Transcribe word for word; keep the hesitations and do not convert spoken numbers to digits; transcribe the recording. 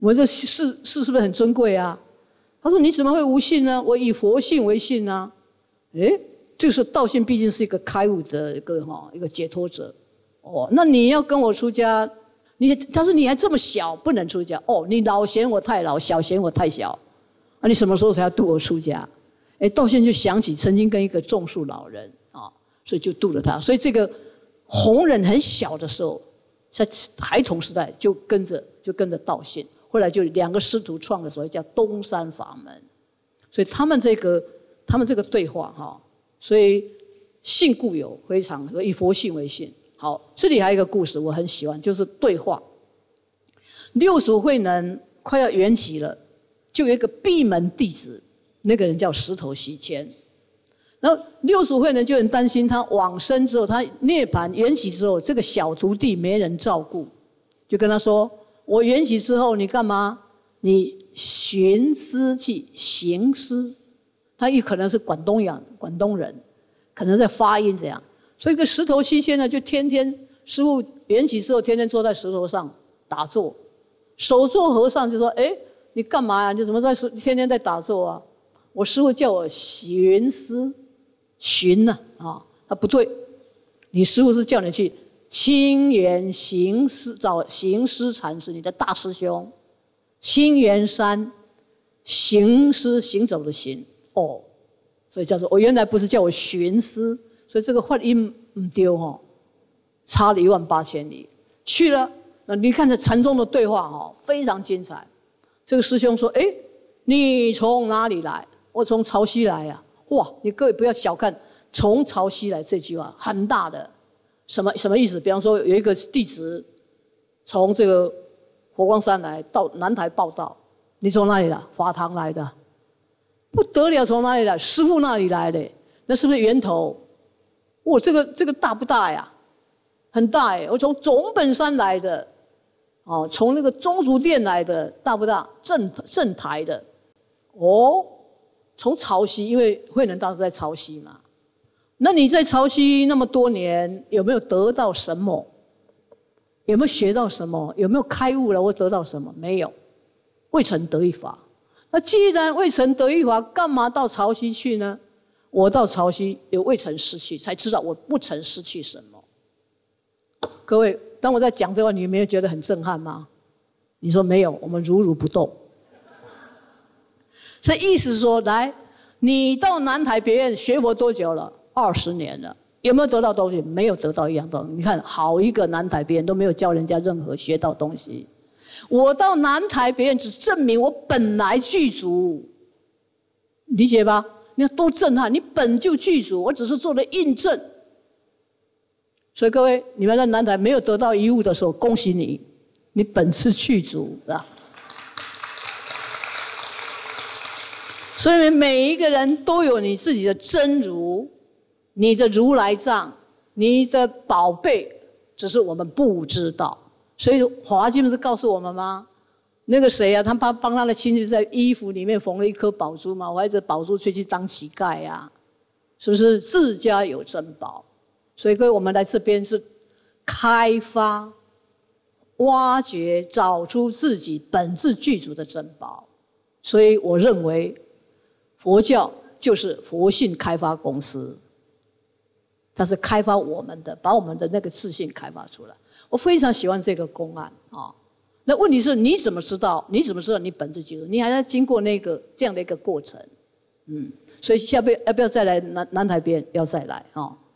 我这事事是不是很尊贵啊？他说你怎么会无信呢？我以佛性为信啊。诶，这个时候道信毕竟是一个开悟的一个哈一个解脱者。哦，那你要跟我出家，你他说你还这么小，不能出家。哦，你老嫌我太老，小嫌我太小，啊，你什么时候才要度我出家？哎，道信就想起曾经跟一个种树老人啊，所以就度了他。所以这个弘忍很小的时候，在孩童时代就跟着就跟着道信，后来就两个师徒创了所谓叫东山法门。所以他们这个他们这个对话哈，所以信故有，非常以佛性为信。好，这里还有一个故事我很喜欢，就是对话。六祖慧能快要圆寂了，就有一个闭门弟子，那个人叫石头西迁。然后六祖慧能就很担心他往生之后，他涅槃圆寂之后，这个小徒弟没人照顾，就跟他说：“我圆寂之后，你干嘛？你寻思去行思。”他也可能是广东人，广东人，可能在发音这样。所以，这个石头西迁呢，就天天师父圆寂之后，天天坐在石头上打坐，手作和尚就说：“哎，你干嘛呀？你怎么在天天在打坐啊？”我师父叫我寻思，寻呢啊，他不对，你师父是叫你去清源行思，找行思禅师，你的大师兄，清源山行思行走的行哦，所以叫做我原来不是叫我寻思。所以这个发音不对哦，差了一万八千里。去了，你看这禅宗的对话哦，非常精彩。这个师兄说：“哎，你从哪里来？”我从潮汐来呀、啊。哇，你各位不要小看“从潮汐来”这句话，很大的什么什么意思？比方说，有一个弟子从这个佛光山来到南台报道，你从哪里来？法堂来的，不得了，从哪里来？师父那里来的，那是不是源头？哇，这个这个大不大呀？很大哎！我从总本山来的，哦，从那个中祖殿来的，大不大？正正台的，哦，从潮汐，因为慧能大师在潮汐嘛。那你在潮汐那么多年，有没有得到什么？有没有学到什么？有没有开悟了？或得到什么？没有，未曾得一法。那既然未曾得一法，干嘛到潮汐去呢？我到潮汐有未曾失去，才知道我不曾失去什么。各位，当我在讲这话，你没有觉得很震撼吗？你说没有，我们如如不动。这意思是说，来，你到南台别院学佛多久了？二十年了，有没有得到东西？没有得到一样东西。你看，好一个南台别院都没有教人家任何学到东西。我到南台别院只证明我本来具足，理解吧？你看多震撼！你本就具足，我只是做了印证。所以各位，你们在南台没有得到一物的时候，恭喜你，你本是具足的。所以每一个人都有你自己的真如，你的如来藏，你的宝贝，只是我们不知道。所以《法华经》不是告诉我们吗？那个谁啊，他帮帮他的亲戚在衣服里面缝了一颗宝珠嘛，我还这宝珠却去当乞丐呀、啊，是不是？自家有珍宝，所以各位，我们来这边是开发、挖掘、找出自己本质具足的珍宝。所以我认为，佛教就是佛性开发公司，它是开发我们的，把我们的那个自信开发出来。我非常喜欢这个公案啊。那问题是，你怎么知道？你怎么知道你本质具足？你还要经过那个这样的一个过程，嗯，所以下边要不要再来南南台边？要再来啊。